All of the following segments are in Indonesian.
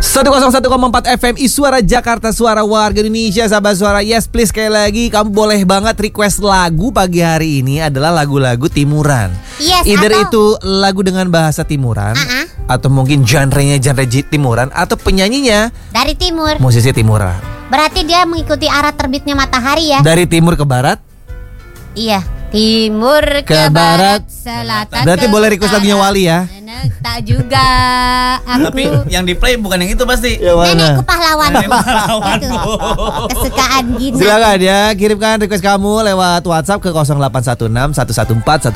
101,4 FM Suara Jakarta, suara warga Indonesia, sahabat suara. Yes please, sekali lagi kamu boleh banget request lagu pagi hari ini adalah lagu-lagu timuran. Yes, Either itu lagu dengan bahasa timuran, atau mungkin genre-nya genre timuran, atau penyanyinya dari timur. musisi timuran. Berarti dia mengikuti arah terbitnya matahari ya. Dari timur ke barat. Iya, timur ke barat, selatan. Berarti boleh request lagunya Wali ya. Tak juga. Tapi yang di play bukan yang itu pasti. Nenekku pahlawan. Nenek pahlawan. Itu kesukaan Gina. Silakan ya, kirimkan request kamu lewat WhatsApp ke 0816 114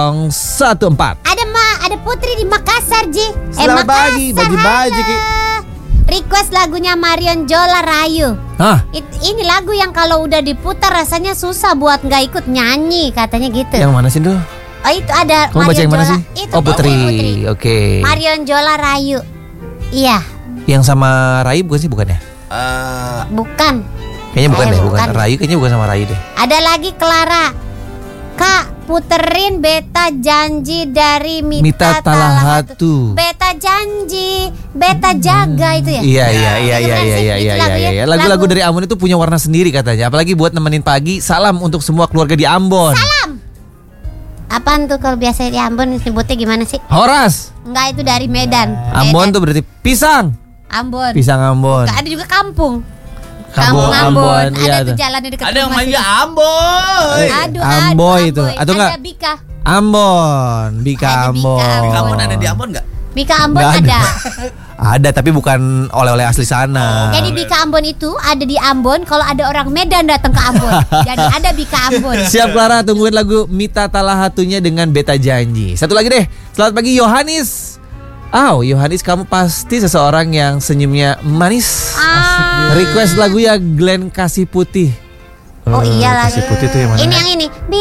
1014. Ada Putri di Makassar, Ji. Selamat pagi, bagi-bagi, Ki. Request lagunya Marion Jola Rayu. Hah? Ini lagu yang kalau udah diputar rasanya susah buat nggak ikut nyanyi, katanya gitu. Yang mana sih, Dul? Oh, itu ada Kamu baca Marion yang mana Jola. sih? Itu Oh, Putri. Oke. Marion Jola Rayu. Iya, Yang sama Rai bukan sih, bukan ya? bukan. Kayaknya bukan deh, bukan. bukan. Rayu kayaknya bukan sama Rai deh. Ada lagi Clara. Kak, puterin Beta Janji dari Mita Talahatu. Beta Janji, Beta Jaga itu ya? Iya. Itu lagunya. Lagu-lagu dari Ambon itu punya warna sendiri katanya. Apalagi buat nemenin pagi. Salam untuk semua keluarga di Ambon. Salam. Apaan tuh kalau biasa di Ambon sebutnya gimana sih? Horas. Enggak, itu dari Medan. Ambon tuh berarti pisang. Ambon. Pisang Ambon. Ada juga kampung. Kampung Ambon. Iya, Ada tuh tuh. jalan di dekat Ada yang rumah manggil sini. Amboy. Aduh, Amboy itu. Atau enggak? Ada Bika. Ambon, Bika Ada Bika Ambon. Ambon ada di Ambon nggak? Bika Ambon Nggak ada. Ada, tapi bukan oleh-oleh asli sana. Jadi Bika Ambon itu ada di Ambon kalau ada orang Medan datang ke Ambon. Jadi ada Bika Ambon. Siap Clara, tungguin lagu Mita Talahatunya dengan Beta Janji. Satu lagi deh. Selamat pagi Yohanis. Yohanis, kamu pasti seseorang yang senyumnya manis. Request lagu ya Glenn Kasih Putih. Oh iya lagi. Kasih Putih itu yang mana? Ini yang ini.